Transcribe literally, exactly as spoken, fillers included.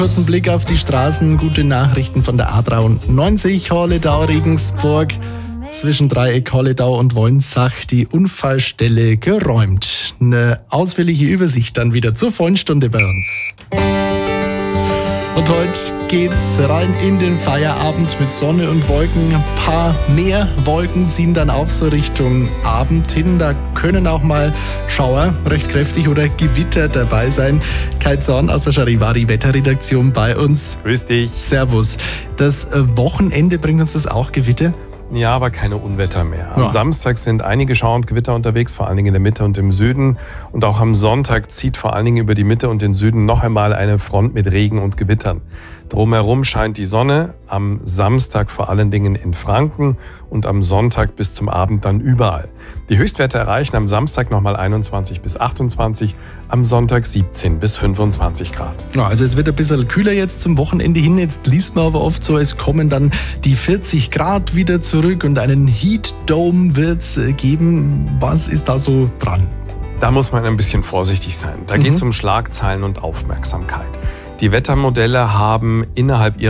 Kurzen Blick auf die Straßen, gute Nachrichten von der A dreiundneunzig, Holledau-Regensburg. Zwischen Dreieck, Holledau und Wolnsach die Unfallstelle geräumt. Eine ausführliche Übersicht dann wieder zur vollen Stunde bei uns. Und heute geht's rein in den Feierabend mit Sonne und Wolken. Ein paar mehr Wolken ziehen dann auf so Richtung Abend hin. Da können auch mal Schauer recht kräftig oder Gewitter dabei sein. Kai Zorn aus der Charivari-Wetterredaktion bei uns. Grüß dich. Servus. Das Wochenende bringt uns das auch Gewitter? Ja, aber keine Unwetter mehr. Am Ja. Samstag sind einige Schauer und Gewitter unterwegs, vor allen Dingen in der Mitte und im Süden. Und auch am Sonntag zieht vor allen Dingen über die Mitte und den Süden noch einmal eine Front mit Regen und Gewittern. Drumherum scheint die Sonne, am Samstag vor allen Dingen in Franken und am Sonntag bis zum Abend dann überall. Die Höchstwerte erreichen am Samstag nochmal einundzwanzig bis achtundzwanzig, am Sonntag siebzehn bis fünfundzwanzig Grad. Ja, also es wird ein bisschen kühler jetzt zum Wochenende hin. Jetzt liest man aber oft so, es kommen dann die vierzig Grad wieder zurück und einen Heat Dome wird es geben. Was ist da so dran? Da muss man ein bisschen vorsichtig sein. Da Mhm. geht es um Schlagzeilen und Aufmerksamkeit. Die Wettermodelle haben innerhalb ihrer